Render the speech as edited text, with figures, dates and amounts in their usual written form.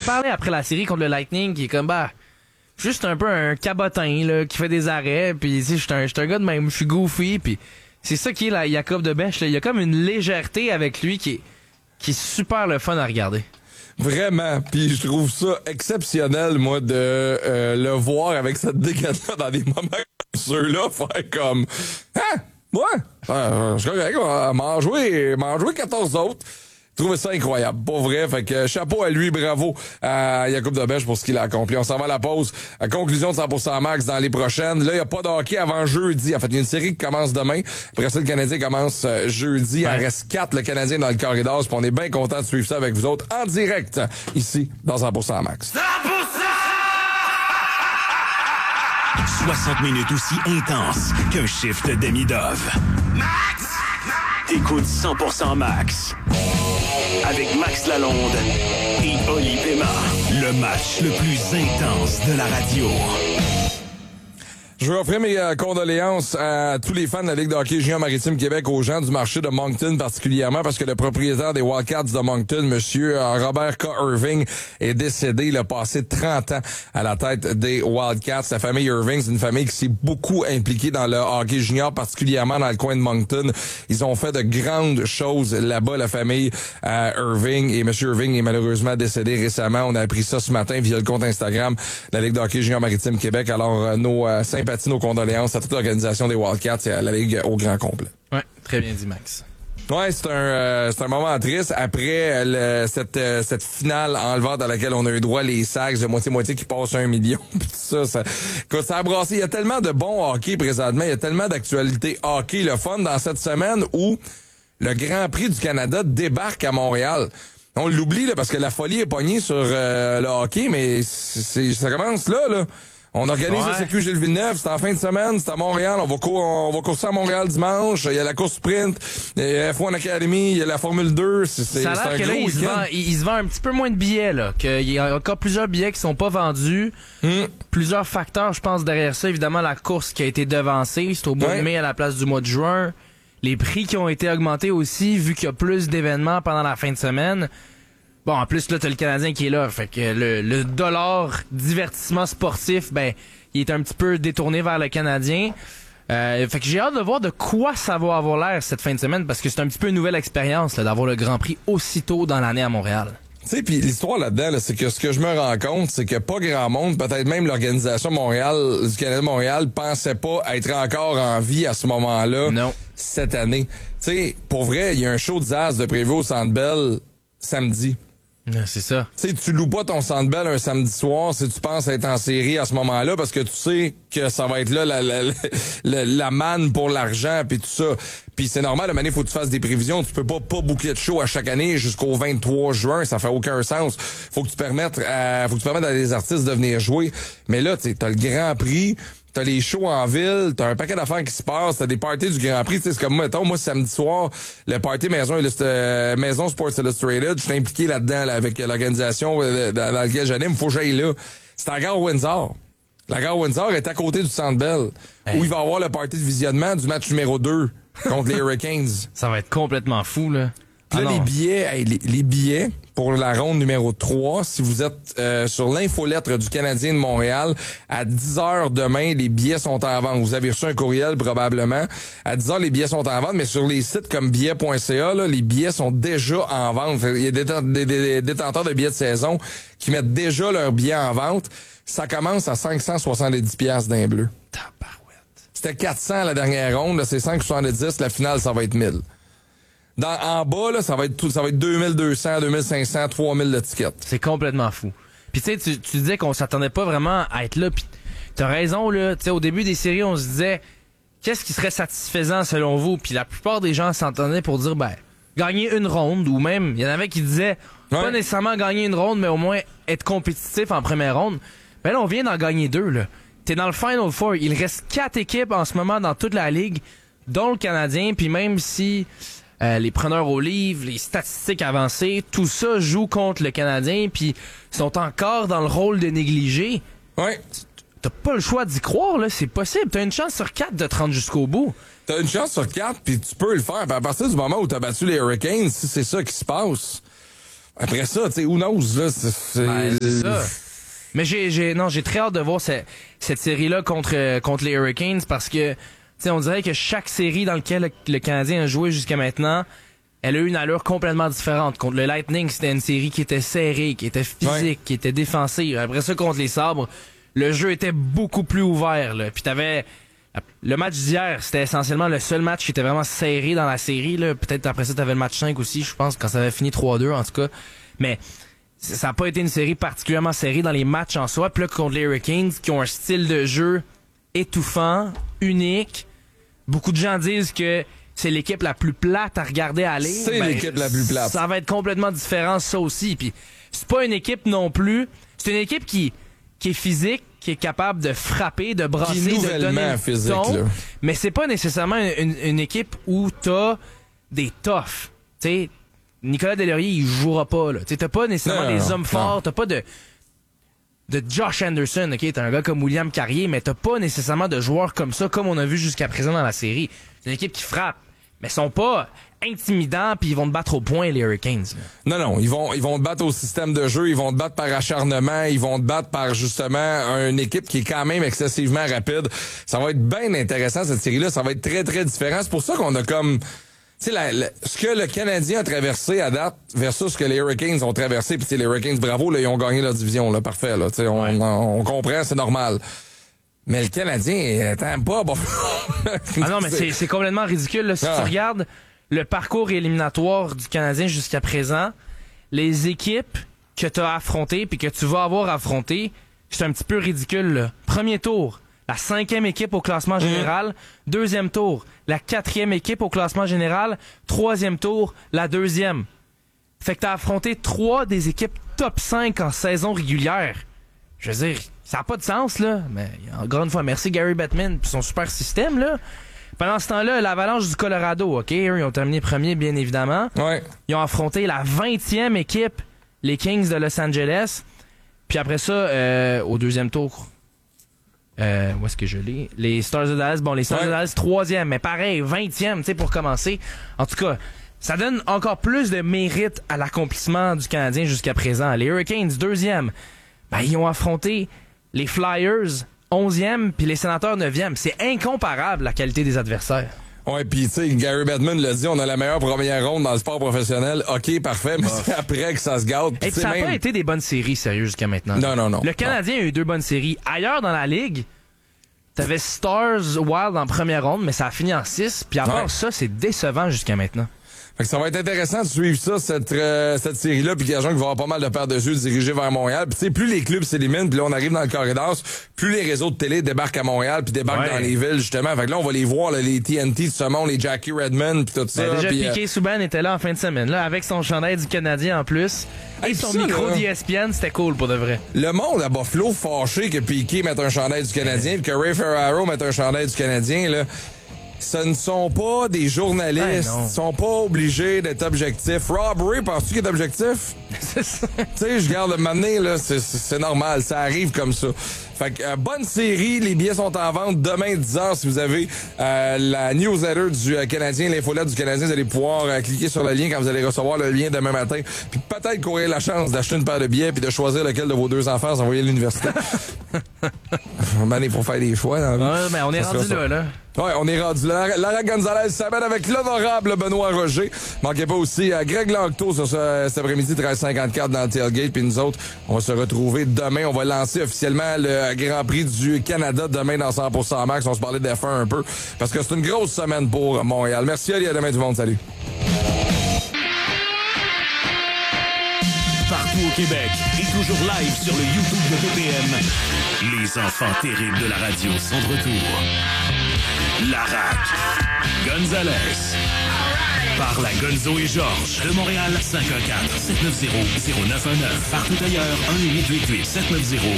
parlé après la série contre le Lightning qui est comme, juste un peu un cabotin, là, qui fait des arrêts, puis je suis un gars de même, je suis goofy, puis c'est ça qui est la Jacob de Bèche, là. Il y a comme une légèreté avec lui qui est super le fun à regarder. Vraiment, puis je trouve ça exceptionnel, moi, de le voir avec cette dégaine-là dans des moments comme ceux-là, faire comme « Hein? Ouais, je suis correct, on va m'en jouer 14 autres. » Je trouvais ça incroyable, pas vrai. Fait que chapeau à lui, bravo à Jacob de Bèche pour ce qu'il a accompli. On s'en va à la pause. À conclusion de 100% Max dans les prochaines. Là, il n'y a pas de hockey avant jeudi. En fait, il y a une série qui commence demain. Après ça, le Canadien commence jeudi. Il en reste 4, le Canadien dans le corridor. Puis on est bien content de suivre ça avec vous autres en direct ici dans 100% Max. 100%! 60 minutes aussi intenses qu'un shift de demi-dove. Max! T'écoutes 100% Max. Avec Max Lalonde et Oli Pema. Le match le plus intense de la radio. Je veux offrir mes condoléances à tous les fans de la Ligue de hockey junior maritime Québec, aux gens du marché de Moncton particulièrement, parce que le propriétaire des Wildcats de Moncton, monsieur Robert K. Irving, est décédé. Il a passé 30 ans à la tête des Wildcats. La famille Irving, c'est une famille qui s'est beaucoup impliquée dans le hockey junior, particulièrement dans le coin de Moncton. Ils ont fait de grandes choses là-bas, la famille Irving. Et monsieur Irving est malheureusement décédé récemment. On a appris ça ce matin via le compte Instagram de la Ligue de hockey junior maritime Québec. Alors, nos sympathies, nos condoléances à toute l'organisation des Wildcats et à la Ligue au grand complet. Ouais, très bien dit, Max. Ouais, c'est un moment triste après cette finale enlevante à laquelle on a eu droit, les Sags de moitié-moitié qui passent 1 million. ça a brassé. Il y a tellement de bons hockey présentement, il y a tellement d'actualités hockey, le fun dans cette semaine où le Grand Prix du Canada débarque à Montréal. On l'oublie là parce que la folie est pognée sur le hockey, mais ça commence là. On organise le circuit Gilles Villeneuve, c'est en fin de semaine, c'est à Montréal, on va courser à Montréal dimanche, il y a la course sprint, il y a F1 Academy, il y a la Formule 2, c'est un que gros là, week-end. il se vend un petit peu moins de billets, là, qu'il y a encore plusieurs billets qui sont pas vendus, plusieurs facteurs, je pense, derrière ça, évidemment, la course qui a été devancée, c'est au mois de mai à la place du mois de juin, les prix qui ont été augmentés aussi, vu qu'il y a plus d'événements pendant la fin de semaine. Bon, en plus, là, t'as le Canadien qui est là. Fait que le dollar divertissement sportif, il est un petit peu détourné vers le Canadien. Fait que j'ai hâte de voir de quoi ça va avoir l'air cette fin de semaine, parce que c'est un petit peu une nouvelle expérience là, d'avoir le Grand Prix aussitôt dans l'année à Montréal. Tu sais, puis l'histoire là-dedans, là, c'est que ce que je me rends compte, c'est que pas grand monde, peut-être même l'organisation du Canada de Montréal, pensait pas être encore en vie à ce moment-là. Non. Cette année. Tu sais, pour vrai, il y a un show de Zaz de prévu au Centre Bell samedi. C'est ça. Tu sais, tu loues pas ton Centre Bell un samedi soir si tu penses être en série à ce moment-là, parce que tu sais que ça va être là la manne pour l'argent puis tout ça. Puis c'est normal, à un moment donné, faut que tu fasses des prévisions. Tu peux pas boucler de show à chaque année jusqu'au 23 juin, ça fait aucun sens. Faut que tu permettes à des artistes de venir jouer. Mais là, tu sais, t'as le Grand Prix, t'as les shows en ville, t'as un paquet d'affaires qui se passent, t'as des parties du Grand Prix. C'est comme moi, samedi soir, le party Maison Sports Illustrated, je suis impliqué là-dedans avec l'organisation dans laquelle j'anime. Faut que j'aille là. C'est à la gare Windsor. La gare Windsor est à côté du Centre Bell, où il va y avoir le party de visionnement du match numéro 2 contre les Hurricanes. Ça va être complètement fou, là. Puis là, les billets pour la ronde numéro 3, si vous êtes sur l'infolettre du Canadien de Montréal, à 10h demain, les billets sont en vente. Vous avez reçu un courriel probablement. À 10h, les billets sont en vente, mais sur les sites comme billets.ca, là, les billets sont déjà en vente. Il y a des détenteurs de billets de saison qui mettent déjà leurs billets en vente. Ça commence à 570$ d'un bleu. Tabarouette. C'était 400 la dernière ronde, là, c'est 570, la finale, ça va être 1000. En bas, là, ça va être 2200, 2500, 3000 de tickets. C'est complètement fou. Puis tu sais, tu disais qu'on s'attendait pas vraiment à être là, puis t'as raison, là. Tu sais, au début des séries, on se disait, qu'est-ce qui serait satisfaisant selon vous? Puis la plupart des gens s'entendaient pour dire, gagner une ronde, ou même, il y en avait qui disaient, pas nécessairement gagner une ronde, mais au moins être compétitif en première ronde. Ben là, on vient d'en gagner 2, là. T'es dans le Final Four. Il reste 4 équipes en ce moment dans toute la Ligue, dont le Canadien, puis même si les preneurs au livre, les statistiques avancées, tout ça joue contre le Canadien, puis sont encore dans le rôle de négligé. Ouais. T'as pas le choix d'y croire, là. C'est possible. T'as une chance sur 4 de te rendre jusqu'au bout. T'as une chance sur 4, puis tu peux le faire. Puis à partir du moment où t'as battu les Hurricanes, si c'est ça qui se passe, Après ça, tu sais, who knows, là, c'est ça. Mais j'ai très hâte de voir cette série-là contre les Hurricanes parce que, tu sais, on dirait que chaque série dans laquelle le Canadien a joué jusqu'à maintenant, elle a eu une allure complètement différente. Contre le Lightning, c'était une série qui était serrée, qui était physique, qui était défensive. Après ça, contre les Sabres, le jeu était beaucoup plus ouvert, là. Puis t'avais... Le match d'hier, c'était essentiellement le seul match qui était vraiment serré dans la série, là. Peut-être après ça, t'avais le match 5 aussi, je pense, quand ça avait fini 3-2, en tout cas. Mais ça n'a pas été une série particulièrement serrée dans les matchs en soi. Puis là, contre les Hurricanes, qui ont un style de jeu étouffant, unique. Beaucoup de gens disent que c'est l'équipe la plus plate à regarder aller. C'est l'équipe la plus plate. Ça va être complètement différent, ça aussi. Puis c'est pas une équipe non plus. C'est une équipe qui est physique, qui est capable de frapper, de brasser, de donner le ton. Là. Mais c'est pas nécessairement une équipe où t'as des toughs. T'sais, Nicolas Deslauriers, il jouera pas. Là. T'as pas nécessairement des hommes forts. T'as pas de Josh Anderson. Ok, t'as un gars comme William Carrier, mais t'as pas nécessairement de joueurs comme ça, comme on a vu jusqu'à présent dans la série. C'est une équipe qui frappe. Mais ils sont pas intimidants puis ils vont te battre au point, les Hurricanes. Non, ils vont te battre au système de jeu, ils vont te battre par acharnement, ils vont te battre par justement une équipe qui est quand même excessivement rapide. Ça va être bien intéressant cette série-là, ça va être très très différent. C'est pour ça qu'on a comme tu sais ce que le Canadien a traversé à date versus ce que les Hurricanes ont traversé. Puis les Hurricanes, bravo, là, ils ont gagné leur division, là, parfait, là. Tu sais, on comprend, c'est normal. Mais le Canadien, attends pas bon. Ah non, mais c'est complètement ridicule. Là. Si tu regardes le parcours éliminatoire du Canadien jusqu'à présent, les équipes que tu as affrontées puis que tu vas avoir affrontées, c'est un petit peu ridicule. Là. Premier tour, la 5e équipe au classement général. Deuxième tour, la 4e équipe au classement général. Troisième tour, la 2e. Fait que tu as affronté 3 des équipes top 5 en saison régulière. Je veux dire, ça n'a pas de sens, là. Mais encore une fois, merci Gary Bettman et son super système, là. Pendant ce temps-là, l'Avalanche du Colorado, OK, eux, ils ont terminé premier, bien évidemment. Ouais. Ils ont affronté la 20e équipe, les Kings de Los Angeles. Puis après ça, au deuxième tour, où est-ce que je l'ai? Les Stars de Dallas, bon, les Stars de Dallas, 3e, mais pareil, 20e, tu sais, pour commencer. En tout cas, ça donne encore plus de mérite à l'accomplissement du Canadien jusqu'à présent. Les Hurricanes, 2e. Ben, ils ont affronté les Flyers, 11e, puis les Sénateurs, 9e. C'est incomparable, la qualité des adversaires. Ouais, puis tu sais, Gary Bettman l'a dit, on a la meilleure première ronde dans le sport professionnel. OK, parfait, mais c'est après que ça se gâte. Et ça n'a pas été des bonnes séries, sérieux, jusqu'à maintenant. Non. Le Canadien a eu 2 bonnes séries. Ailleurs dans la Ligue, t'avais Stars Wild en première ronde, mais ça a fini en 6. Puis à part ça, c'est décevant jusqu'à maintenant. Fait que ça va être intéressant de suivre ça, cette série-là, puis gageons qu'il va y avoir pas mal de paires de yeux dirigés vers Montréal. Puis tu sais, plus les clubs s'éliminent, puis là on arrive dans le corridor, plus les réseaux de télé débarquent à Montréal, puis débarquent dans les villes justement. Fait que là on va les voir, là, les TNT de ce monde, les Jackie Redmond, puis tout ça. Déjà pis, Piquet Souban était là en fin de semaine, là, avec son chandail du Canadien en plus. Et son micro d'ESPN, c'était cool pour de vrai. Le monde à Buffalo fâché que Piquet mette un chandail du Canadien, puis que Ray Ferraro mette un chandail du Canadien, là. Ce ne sont pas des journalistes. Ils sont pas obligés d'être objectifs. Rob Ray, penses-tu qu'il est objectif? C'est ça. Tu sais, je garde maintenant, là, c'est normal. Ça arrive comme ça. Fait que, bonne série. Les billets sont en vente demain, 10h. Si vous avez la newsletter du Canadien, l'infolette du Canadien, vous allez pouvoir cliquer sur le lien quand vous allez recevoir le lien demain matin. Puis peut-être courir la chance d'acheter une paire de billets puis de choisir lequel de vos 2 enfants s'envoyer à l'université. Pour faire des choix. Dans la vie. Ouais, mais on est rendu là. Ouais, on est rendu là. Lara Gonzalez s'amène avec l'honorable Benoît Roger. Manquez pas aussi Greg Lanctot sur cet après-midi 13h54 dans le tailgate. Puis nous autres, on va se retrouver demain. On va lancer officiellement le Grand Prix du Canada demain dans 100% Max. On se parlait d'F1 un peu parce que c'est une grosse semaine pour Montréal. Merci Ali, à demain tout le monde. Salut. Partout au Québec et toujours live sur le YouTube de BPM. Les enfants terribles de la radio sont de retour. Larac, Gonzalez, par la Gonzo et Georges de Montréal, 514-790-0919. Partout ailleurs, 1-888-790-0919.